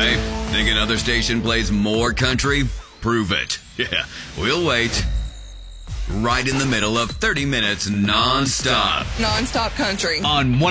Hey, think another station plays more country? Prove it. Yeah, we'll wait. Right in the middle of 30 minutes non-stop. Non-stop country. On